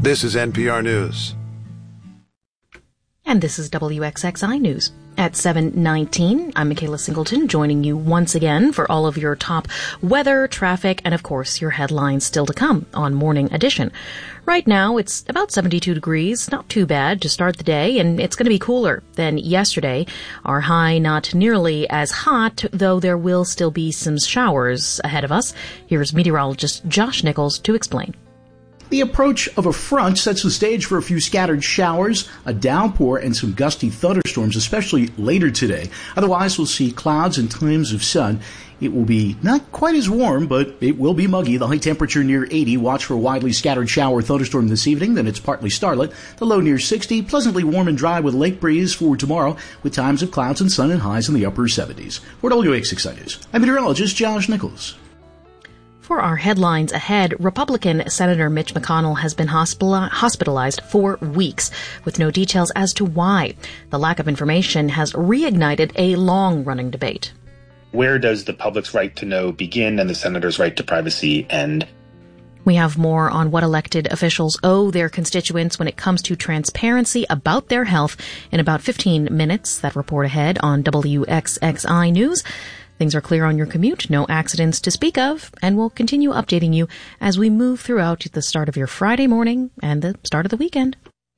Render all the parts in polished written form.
This is NPR News. And this is WXXI News. At 7:19, I'm Michaela Singleton, joining you once again for all of your top weather, traffic, and of course your headlines still to come on Morning Edition. Right now, it's about 72 degrees, not too bad to start the day, and it's going to be cooler than yesterday. Our high not nearly as hot, though there will still be some showers ahead of us. Here's meteorologist Josh Nichols to explain. The approach of a front sets the stage for a few scattered showers, a downpour, and some gusty thunderstorms, especially later today. Otherwise, we'll see clouds and times of sun. It will be not quite as warm, but it will be muggy. The high temperature near 80. Watch for a widely scattered shower thunderstorm this evening. Then it's partly starlit. The low near 60. Pleasantly warm and dry with lake breeze for tomorrow, with times of clouds and sun and highs in the upper 70s. For WXXI News, I'm meteorologist Josh Nichols. For our headlines ahead, Republican Senator Mitch McConnell has been hospitalized for weeks, with no details as to why. The lack of information has reignited a long-running debate. Where does the public's right to know begin and the senator's right to privacy end? We have more on what elected officials owe their constituents when it comes to transparency about their health in about 15 minutes. That report ahead on WXXI News. Things are clear on your commute, no accidents to speak of, and we'll continue updating you as we move throughout the start of your Friday morning and the start of the weekend.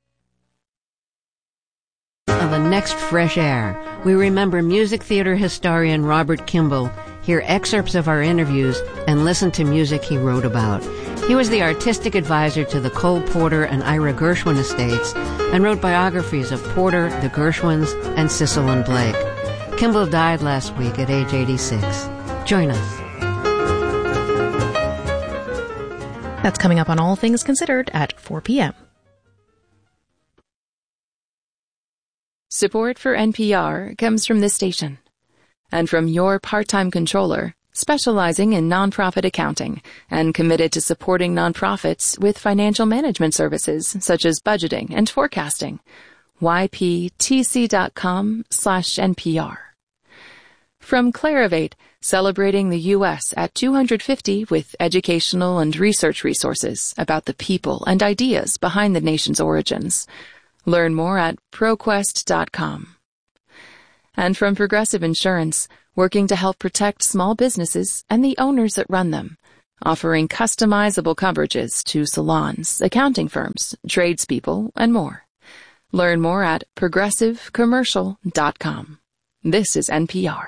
On the next Fresh Air, we remember music theater historian Robert Kimball, hear excerpts of our interviews, and listen to music he wrote about. He was the artistic advisor to the Cole Porter and Ira Gershwin estates and wrote biographies of Porter, the Gershwins, and Cecil and Blake. Kimball died last week at age 86. Join us. That's coming up on All Things Considered at 4 p.m. Support for NPR comes from this station and from your part-time controller, specializing in nonprofit accounting and committed to supporting nonprofits with financial management services such as budgeting and forecasting. yptc.com/NPR. From Clarivate, celebrating the U.S. at 250 with educational and research resources about the people and ideas behind the nation's origins. Learn more at ProQuest.com. And from Progressive Insurance, working to help protect small businesses and the owners that run them, offering customizable coverages to salons, accounting firms, tradespeople, and more. Learn more at ProgressiveCommercial.com. This is NPR.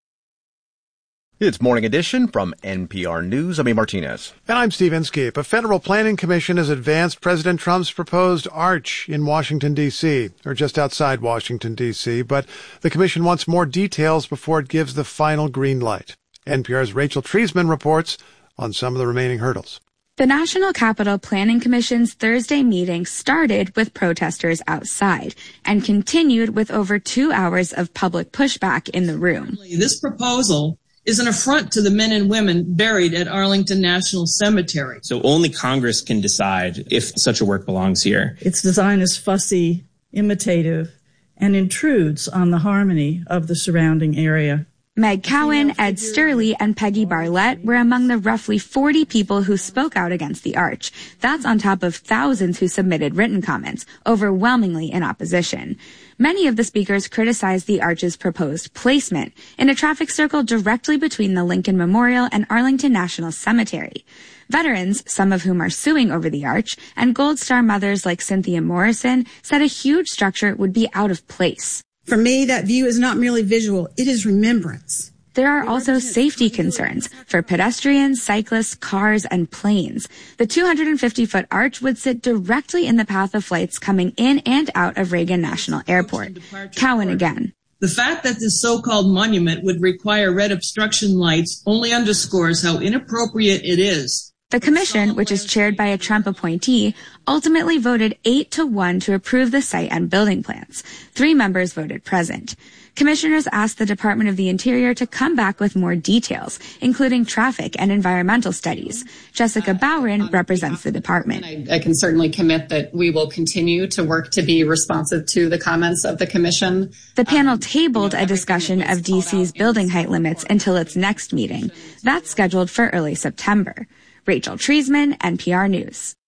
It's Morning Edition from NPR News. I'm A. Martinez. And I'm Steve Inskeep. A federal planning commission has advanced President Trump's proposed arch in Washington, D.C., or just outside Washington, D.C., but the commission wants more details before it gives the final green light. NPR's Rachel Treisman reports on some of the remaining hurdles. The National Capital Planning Commission's Thursday meeting started with protesters outside and continued with over 2 hours of public pushback in the room. This proposal is an affront to the men and women buried at Arlington National Cemetery. So only Congress can decide if such a work belongs here. Its design is fussy, imitative, and intrudes on the harmony of the surrounding area. Meg Cowan, Ed Sturley, and Peggy Barlett were among the roughly 40 people who spoke out against the arch. That's on top of thousands who submitted written comments, overwhelmingly in opposition. Many of the speakers criticized the arch's proposed placement in a traffic circle directly between the Lincoln Memorial and Arlington National Cemetery. Veterans, some of whom are suing over the arch, and Gold Star mothers like Cynthia Morrison said a huge structure would be out of place. For me, that view is not merely visual, it is remembrance. There are also safety concerns for pedestrians, cyclists, cars, and planes. The 250-foot arch would sit directly in the path of flights coming in and out of Reagan National Airport. Cowan again. The fact that this so-called monument would require red obstruction lights only underscores how inappropriate it is. The commission, which is chaired by a Trump appointee, ultimately voted 8-1 to approve the site and building plans. 3 members voted present. Commissioners asked the Department of the Interior to come back with more details, including traffic and environmental studies. Jessica Bowron represents the department. I can certainly commit that we will continue to work to be responsive to the comments of the commission. The panel tabled a discussion of D.C.'s building height limits until its next meeting. That's scheduled for early September. Rachel Treisman, NPR News.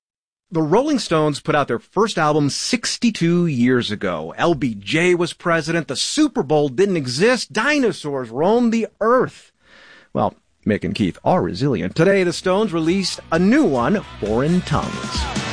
The Rolling Stones put out their first album 62 years ago. LBJ was president. The Super Bowl didn't exist. Dinosaurs roamed the earth. Well, Mick and Keith are resilient. Today, the Stones released a new one, Foreign Tongues.